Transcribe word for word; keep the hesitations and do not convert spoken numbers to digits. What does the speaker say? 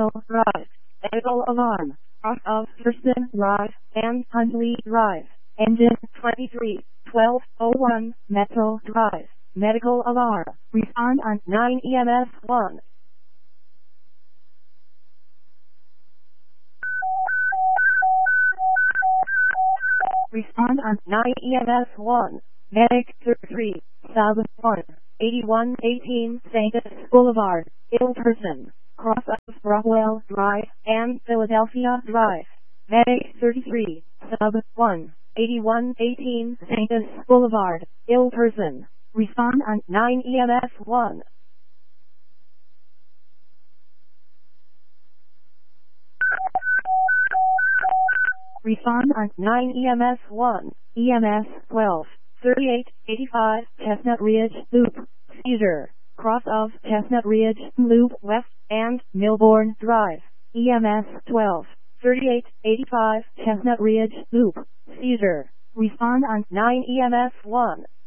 Metal Drive, Medical Alarm, off of Thurston Drive and Huntley Drive. Engine twenty-three, twelve oh one, Metal Drive, Medical Alarm. Respond on nine E M S one. Respond on nine E M S one. Medic thirty-three, thousand one, eighty-one eighteen Saint Boulevard, Ill Person, cross of Brockwell Drive and Philadelphia Drive. Medic thirty-three, thousand one, eighty-one eighteen Saint Boulevard, Ill Person. Respond on nine E M S one. Respond on nine E M S one. E M S twelve, thirty-eight eighty-five Chestnut Ridge Loop, Seizure, cross of Chestnut Ridge Loop West and Milborne Drive. E M S twelve, thirty-eight eighty-five Chestnut Ridge Loop, Seizure. Respond on nine E M S one.